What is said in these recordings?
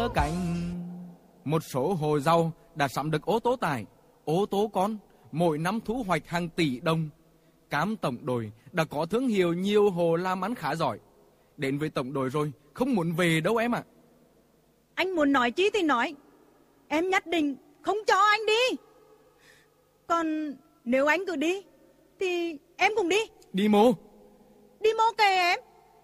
lỡ cánh. Một số hộ giàu đã sắm được ô tô tải, ô tô con, mỗi năm thu hoạch hàng tỷ đồng. Cam tổng đội đã có thương hiệu, nhiều hộ làm ăn khá giỏi. Đến với tổng đội rồi, không muốn về đâu em ạ. Anh muốn nói chi thì nói, em nhất định không cho anh đi. Còn nếu anh cứ đi thì em cùng đi. Đi mô? Đi mô kề em.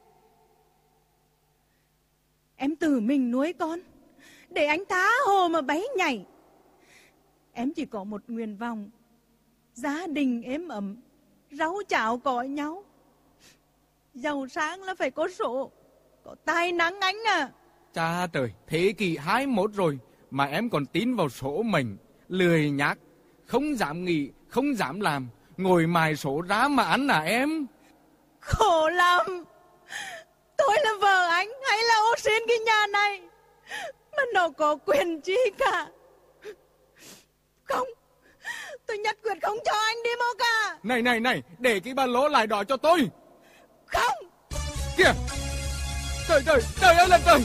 Em tự mình nuôi con, để anh tha hồ mà bay nhảy. Em chỉ có một nguyện vọng, gia đình êm ấm, rau cháo có nhau. Giàu sang là phải có số, có tài năng anh à. Cha trời, thế kỷ 21 rồi mà em còn tin vào số mệnh. Lười nhác, không dám nghĩ, không dám làm, ngồi mài số ra mà ăn à em? Khổ lắm. Tôi là vợ anh hay là ô xin cái nhà này mà nó có quyền chi cả. Không, tôi nhất quyết không cho anh đi mô cả. Này, để cái ba lô lại đó cho tôi. Không. Kìa, trời ơi là trời.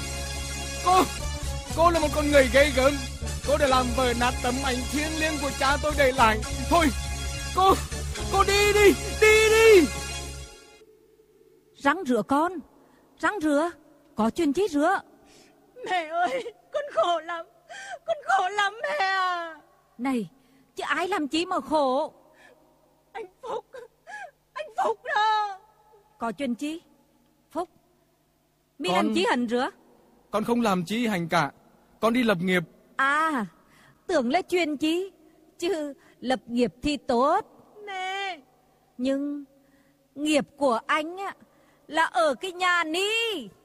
Cô là một con người ghê gớm. Cô đã làm vỡ nát tấm ảnh thiêng liêng của cha tôi để lại. Thôi, cô đi đi. Răng rửa con, răng rửa, có chuyện chi rửa? Mẹ ơi, con khổ lắm mẹ à. Này, chứ ai làm chi mà khổ? Anh Phúc đó. Có chuyện chi? Phúc, mi Con... làm chi hành rửa? Con không làm chi hành cả. Con đi lập nghiệp. À, tưởng là chuyện chi, chứ lập nghiệp thì tốt. Mẹ. Nhưng nghiệp của anh á là ở cái nhà ní.